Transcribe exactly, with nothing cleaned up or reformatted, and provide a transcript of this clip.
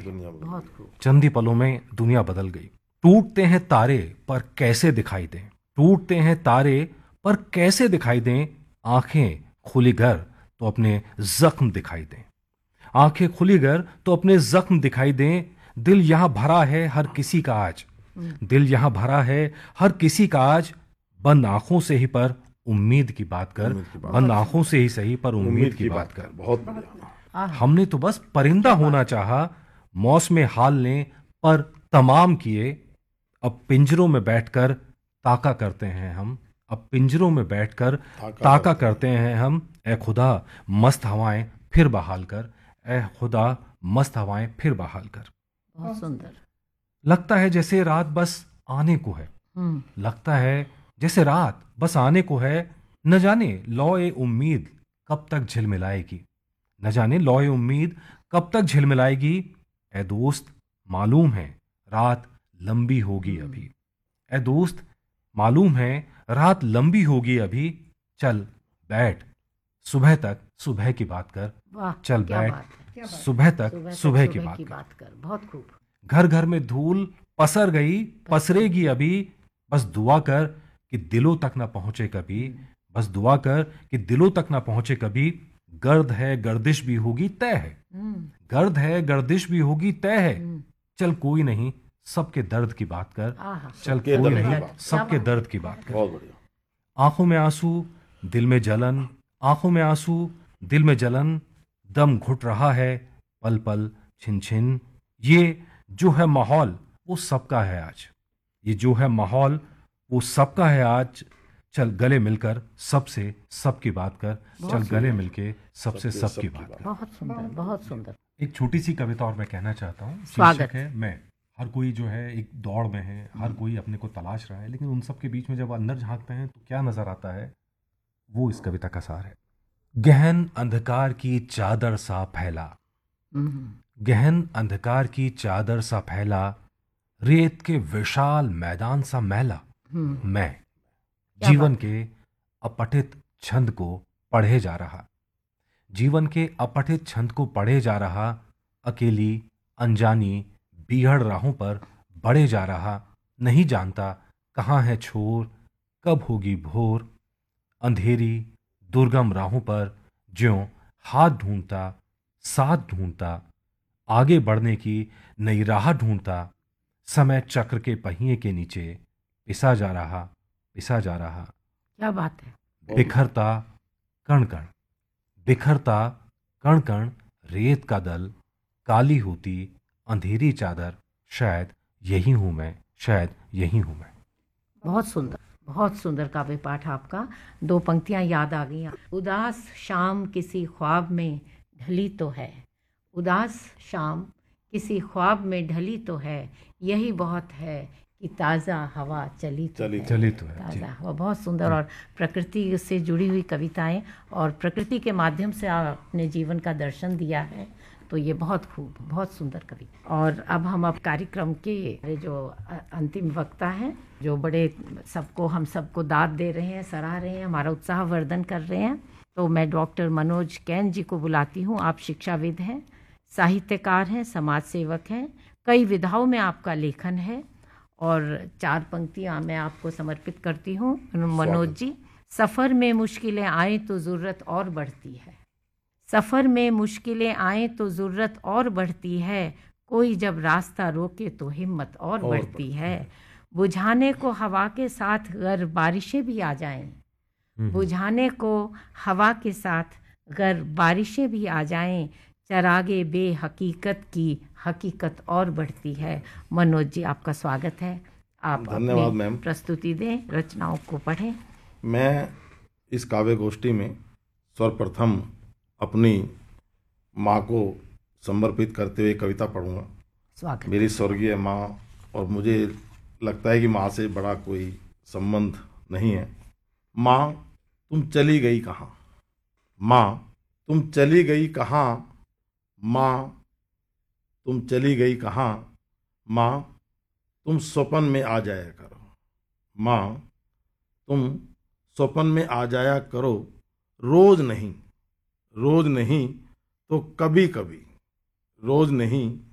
दुनिया बदल बहुत गई। खूब। चंद ही पलों में दुनिया बदल गई। टूटते हैं तारे पर कैसे दिखाई दें, टूटते हैं तारे पर कैसे दिखाई दें, आंखें खुली गर तो अपने जख्म दिखाई दें, आंखें खुली गर तो अपने जख्म दिखाई दें। दिल यहां भरा है हर किसी का आज, दिल यहां भरा है हर किसी का आज, बंद आंखों से ही पर उम्मीद की बात कर, उम्मीद की बात बंद आंखों से ही सही पर उम्मीद की बात कर। बहुत बढ़िया। हमने तो बस परिंदा होना चाहा, मौसम हाल ने पर तमाम किए, अब पिंजरों में बैठकर ताका करते हैं हम, अब पिंजरों में बैठकर ताका ताका करते हैं हम। ए खुदा मस्त हवाएं फिर बहाल कर, ए खुदा मस्त हवाएं फिर बहाल कर। बहुत सुंदर। लगता है जैसे रात बस आने को है, लगता है जैसे रात बस आने को है, न जाने लौए उम्मीद कब तक झिलमिलाएगी, न जाने लौए उम्मीद कब तक झिलमिलाएगी। ए दोस्त मालूम है रात लंबी होगी अभी, ए दोस्त मालूम है रात लंबी होगी अभी, चल बैठ सुबह तक सुबह की बात कर, वाह, चल क्या बैठ बात है। सुबह तक सुबह तक सुबह की सुबह बात की कर। बात कर। बहुत खूब। घर घर में धूल पसर गई पसरेगी अभी, बस दुआ कर कि दिलों तक ना पहुंचे कभी, बस दुआ कर कि दिलों तक ना पहुंचे कभी। गर्द है गर्दिश भी होगी तय है, गर्द है गर्दिश भी होगी तय है, चल कोई नहीं सबके दर्द की बात कर, आहा, चल सबके कोई दर्द की नहीं बात। सबके दर्द की बात कर। बहुत बढ़िया। आंखों में आंसू दिल में जलन, आंखों में आंसू दिल में जलन, दम घुट रहा है पल पल छिन छिन। ये जो है माहौल वो सबका है आज, ये जो है माहौल वो सबका है आज, चल गले मिलकर सबसे सबकी बात कर, चल गले मिलके सबसे सबके सबकी सबकी बात बात। कर। बहुत सुंदर, बहुत सुंदर। एक छोटी सी कविता और मैं कहना चाहता हूँ। स्वागत। शीर्षक है मैं। हर कोई जो है एक दौड़ में है, हर कोई अपने को तलाश रहा है, लेकिन उन सब के बीच में जब अंदर झांकते हैं तो क्या नजर आता है, वो इस कविता का सार है। गहन अंधकार की चादर सा फैला, गहन अंधकार की चादर सा फैला, रेत के विशाल मैदान सा मैला, मैं जीवन के अपठित छंद को पढ़े जा रहा, जीवन के अपठित छंद को पढ़े जा रहा, अकेली अनजानी बीहड़ राहों पर बढ़े जा रहा, नहीं जानता कहाँ है छोर, कब होगी भोर, अंधेरी दुर्गम राहों पर ज्यों हाथ ढूंढता साथ ढूंढता, आगे बढ़ने की नई राह ढूंढता, समय चक्र के पहिए के नीचे पिसा जा रहा पिसा जा रहा। क्या बात है। बिखरता कण कण, बिखरता कण कण रेत का दल, काली होती अंधेरी चादर, शायद यही हूं मैं, शायद यही हूं मैं। बहुत सुंदर, बहुत सुंदर काव्य पाठ आपका। दो पंक्तियां याद आ गई। उदास शाम किसी ख्वाब में ढली तो है, उदास शाम किसी ख्वाब में ढली तो है, यही बहुत है कि ताज़ा हवा चली तो चली है। चली तो है, जी। ताज़ा हवा, बहुत सुंदर। और प्रकृति से जुड़ी हुई कविताएं और प्रकृति के माध्यम से आपने जीवन का दर्शन दिया है, तो ये बहुत खूब, बहुत सुंदर कविता। और अब हम अब कार्यक्रम के जो अंतिम वक्ता हैं, जो बड़े सबको हम सबको दाद दे रहे हैं, सराह रहे हैं, हमारा उत्साहवर्धन कर रहे हैं, तो मैं डॉक्टर मनोज कैन जी को बुलाती हूँ। आप शिक्षाविद हैं, साहित्यकार हैं, समाज सेवक हैं, कई विधाओं में आपका लेखन है। और चार पंक्तियाँ मैं आपको समर्पित करती हूँ। मनोज जी, सफ़र में मुश्किलें आए तो ज़रूरत और बढ़ती है, सफ़र में मुश्किलें आए तो ज़रूरत और बढ़ती है, कोई जब रास्ता रोके तो हिम्मत और, और बढ़ती है, बुझाने को हवा के साथ अगर बारिशें भी आ जाएं, बुझाने को हवा के साथ अगर बारिशें भी आ जाएं, चरागे बेहकीकत की हकीकत और बढ़ती है। मनोज जी, आपका स्वागत है। आप धन्यवाद मैम। प्रस्तुति दें, रचनाओं को पढ़ें। मैं इस काव्य गोष्ठी में सर्वप्रथम अपनी माँ को समर्पित करते हुए कविता पढ़ूंगा। स्वागत। मेरी स्वर्गीय माँ, और मुझे लगता है कि माँ से बड़ा कोई संबंध नहीं है। माँ तुम चली गई कहाँ, माँ तुम चली गई कहाँ, माँ तुम चली गई कहाँ, माँ तुम स्वप्न में आ जाया करो, माँ तुम स्वप्न में आ जाया करो, रोज नहीं, रोज नहीं तो कभी कभी, रोज नहीं